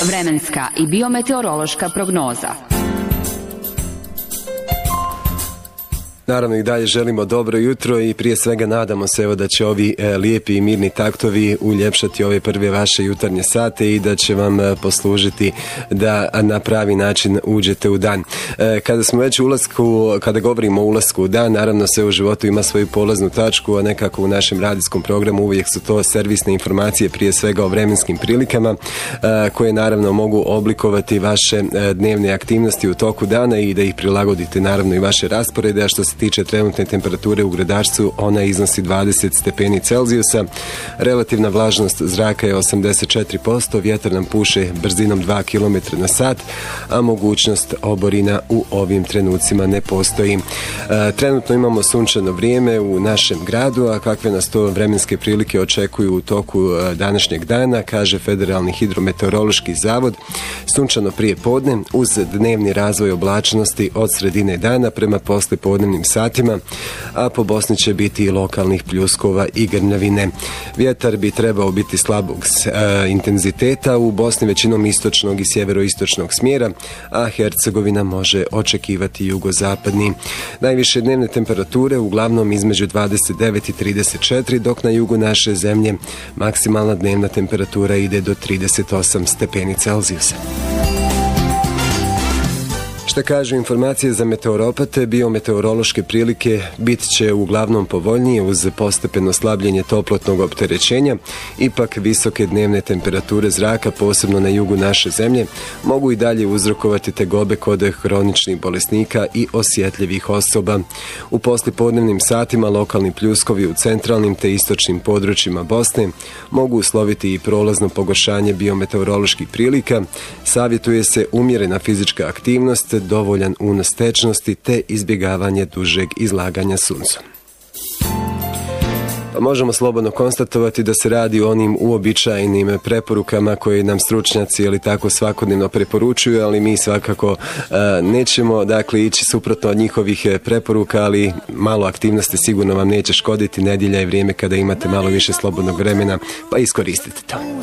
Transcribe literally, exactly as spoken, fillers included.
Vremenska i biometeorološka prognoza. Naravno i dalje želimo dobro jutro i prije svega nadamo se evo da će ovi e, lijepi i mirni taktovi uljepšati ove prve vaše jutarnje sate i da će vam e, poslužiti da na pravi način uđete u dan. E, kada smo već u ulasku, kada govorimo o ulasku u dan, naravno sve u životu ima svoju polaznu tačku, a nekako u našem radijskom programu uvijek su to servisne informacije prije svega o vremenskim prilikama e, koje naravno mogu oblikovati vaše e, dnevne aktivnosti u toku dana i da ih prilagodite naravno i vaše rasporede, a što se tiče trenutne temperature u Gradačcu, ona iznosi dvadeset stepeni Celzijusa. Relativna vlažnost zraka je osamdeset četiri posto, vjetar nam puše brzinom dva kilometra na sat, a mogućnost oborina u ovim trenucima ne postoji. E, trenutno imamo sunčano vrijeme u našem gradu, a kakve nas to vremenske prilike očekuju u toku današnjeg dana, kaže Federalni hidrometeorološki zavod. Sunčano prije podne uz dnevni razvoj oblačnosti od sredine dana prema poslijepodnevnim satima, a po Bosni će biti i lokalnih pljuskova i grmljavine. Vjetar bi trebao biti slabog e, intenziteta, u Bosni većinom istočnog i sjeveroistočnog smjera, a Hercegovina može očekivati jugozapadni. Najviše dnevne temperature uglavnom između dvadeset devet i trideset četiri, dok na jugu naše zemlje maksimalna dnevna temperatura ide do trideset osam stepeni Celzijusa. Što kažu informacije za meteoropate, biometeorološke prilike bit će uglavnom povoljnije uz postepeno slabljenje toplotnog opterećenja. Ipak visoke dnevne temperature zraka, posebno na jugu naše zemlje, mogu i dalje uzrokovati tegobe kod hroničnih bolesnika i osjetljivih osoba. U poslijepodnevnim satima lokalni pljuskovi u centralnim te istočnim područjima Bosne mogu usloviti i prolazno pogoršanje biometeoroloških prilika. Savjetuje se umjerena fizička aktivnost, dovoljan unos tečnosti te izbjegavanje dužeg izlaganja suncu. Pa možemo slobodno konstatovati da se radi o onim uobičajenim preporukama koje nam stručnjaci ili tako svakodnevno preporučuju, ali mi svakako a, nećemo dakle ići suprotno od njihovih preporuka, ali malo aktivnosti sigurno vam neće škoditi. Nedjelja je vrijeme kada imate malo više slobodnog vremena, pa iskoristite to.